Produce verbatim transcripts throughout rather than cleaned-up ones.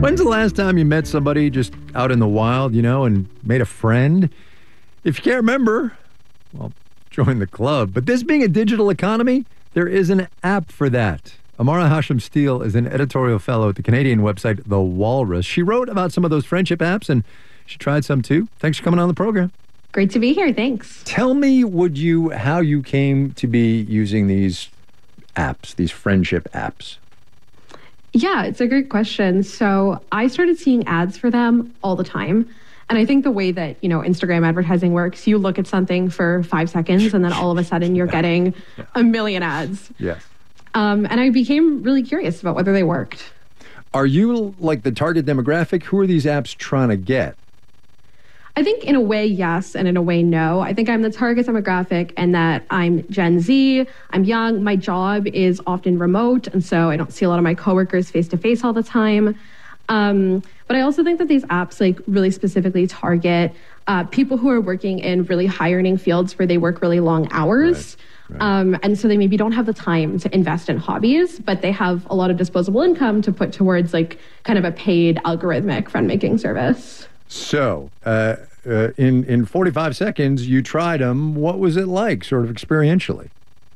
When's the last time you met somebody just out in the wild, you know, and made a friend? If you can't remember, well, join the club. But this being a digital economy, there is an app for that. Amara Hashim-Steele is an editorial fellow at the Canadian website The Walrus. She wrote about some of those friendship apps, and she tried some too. Thanks for coming on the program. Great to be here. Thanks. Tell me would you how you came to be using these apps, these friendship apps. Yeah, it's a great question. So I started seeing ads for them all the time. And I think the way that, you know, Instagram advertising works, you look at something for five seconds and then all of a sudden you're getting yeah. a million ads. Yes. Um, and I became really curious about whether they worked. Are you like the target demographic? Who are these apps trying to get? I think in a way, yes, and in a way, no. I think I'm the target demographic and that I'm Gen Z, I'm young, my job is often remote, and so I don't see a lot of my coworkers face-to-face all the time. Um, but I also think that these apps like really specifically target uh, people who are working in really high-earning fields where they work really long hours. Right, right. Um, and so they maybe don't have the time to invest in hobbies, but they have a lot of disposable income to put towards like kind of a paid algorithmic friend-making service. So, uh, uh, in, in forty-five seconds, you tried them. What was it like, sort of experientially?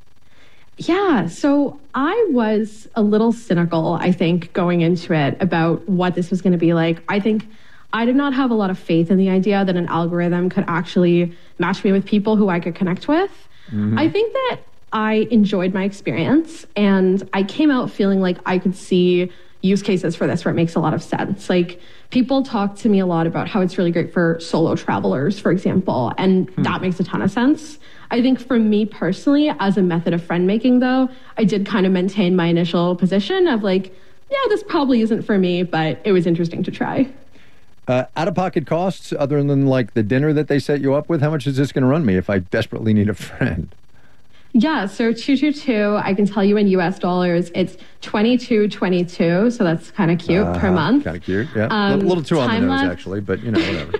Yeah, so I was a little cynical, I think, going into it about what this was going to be like. I think I did not have a lot of faith in the idea that an algorithm could actually match me with people who I could connect with. Mm-hmm. I think that I enjoyed my experience, and I came out feeling like I could see use cases for this where it makes a lot of sense. Like, people talk to me a lot about how it's really great for solo travelers, for example, and hmm. that makes a ton of sense. I think for me personally, as a method of friend making, though, I did kind of maintain my initial position of like, yeah, this probably isn't for me, but it was interesting to try. Uh, out-of-pocket costs, other than like the dinner that they set you up with, how much is this going to run me if I desperately need a friend? Yeah, so two two two, I can tell you in U S dollars, it's twenty-two twenty-two, so that's kind of cute uh, per month. Kind of cute, yeah. Um, a little, little too on the nose, left, actually, but you know, whatever.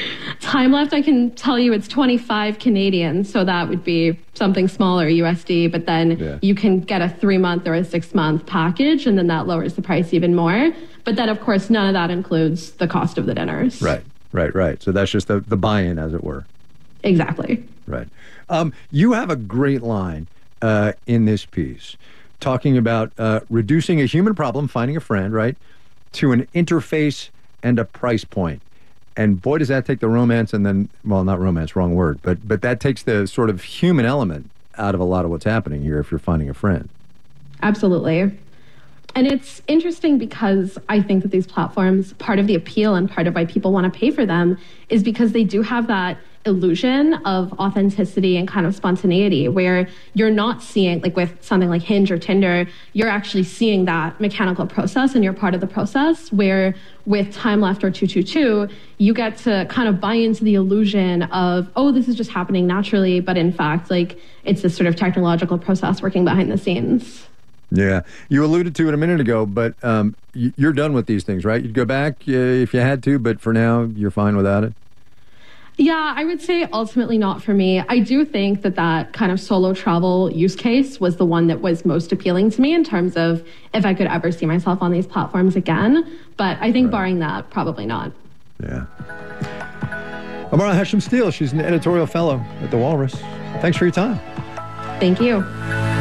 Time left, I can tell you it's twenty-five Canadian, so that would be something smaller U S D, but then yeah. you can get a three-month or a six-month package, and then that lowers the price even more. But then, of course, none of that includes the cost of the dinners. Right, right, right. So that's just the, the buy-in, as it were. Exactly. Right. Um, you have a great line uh, in this piece talking about uh, reducing a human problem, finding a friend, right, to an interface and a price point. And boy, does that take the romance and then, well, not romance, wrong word, but but that takes the sort of human element out of a lot of what's happening here if you're finding a friend. Absolutely. And it's interesting because I think that these platforms, part of the appeal and part of why people want to pay for them is because they do have that illusion of authenticity and kind of spontaneity where you're not seeing, like with something like Hinge or Tinder, you're actually seeing that mechanical process and you're part of the process, where with Time Left or two two two, you get to kind of buy into the illusion of, oh, this is just happening naturally, but in fact, like it's this sort of technological process working behind the scenes. Yeah. You alluded to it a minute ago, but um, you're done with these things, right? You'd go back uh, if you had to, but for now, you're fine without it? Yeah, I would say ultimately not for me. I do think that that kind of solo travel use case was the one that was most appealing to me in terms of if I could ever see myself on these platforms again. But I think right. barring that, probably not. Yeah. Amara Hashim-Steele, she's an editorial fellow at The Walrus. Thanks for your time. Thank you.